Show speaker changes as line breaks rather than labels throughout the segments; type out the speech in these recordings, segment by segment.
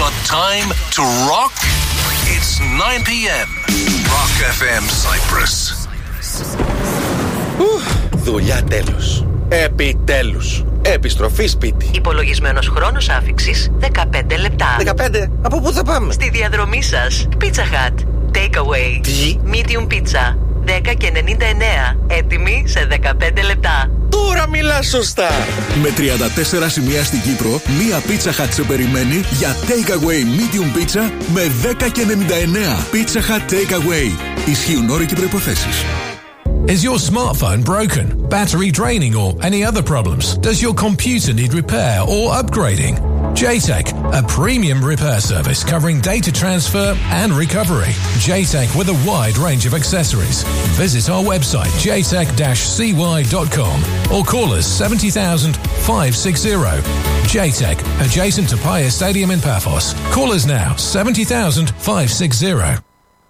got time to rock? It's 9 p.m. Rock FM Cyprus.
Δουλειά τέλος. Επιτέλους. Επιστροφή σπίτι.
Υπολογισμένος χρόνος άφιξης 15 λεπτά.
15? Από πού θα πάμε?
Στη διαδρομή σας. Pizza Hut. Takeaway.
Τι?
Medium pizza. 10,99. Έτοιμη σε 15 λεπτά.
Τώρα μιλάς σωστά.
Με 34 σημεία στην Κύπρο, μία Pizza Hut σε περιμένει για Takeaway Medium Pizza με 10,99. Pizza Hut Takeaway. Ισχύουν όροι και προϋποθέσεις.
Is your smartphone broken, battery draining, or any other problems? Does your computer need repair or upgrading? JTech, a premium repair service covering data transfer and recovery. JTech with a wide range of accessories. Visit our website jtech-cy.com or call us 70,000 560. JTech, adjacent to Paya Stadium in Paphos. Call us now, 70,000 560.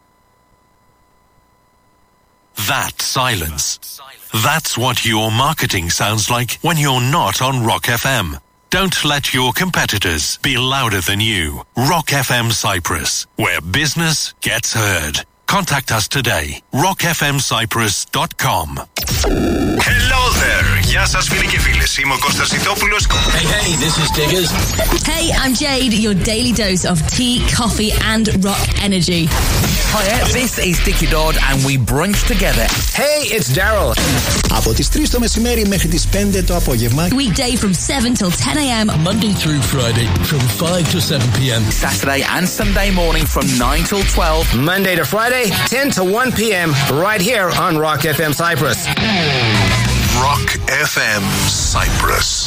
That silence. That's what your marketing sounds like when you're not on Rock FM. Don't let your competitors be louder than you. Rock FM Cyprus, where business gets heard. Contact us today. rockfmcyprus.com.
Hello there. Γεια σας φίλοι και φίλες. Είμαι ο Κώστας Ηθόπουλος.
Hey, this is Diggers.
Hey, I'm Jade, your daily dose of tea, coffee and rock energy.
Hiya, this is Dickie Dodd and we brunch together.
Hey, it's Daryl.
Από τις 3 το μεσημέρι μέχρι τις 5 το απόγευμα.
Weekday from 7 till 10 a.m.
Monday through Friday from 5 to 7 p.m.
Saturday and Sunday morning from 9 till 12.
Monday to Friday, 10 to 1 p.m. right here on Rock FM Cyprus.
Rock FM Cyprus.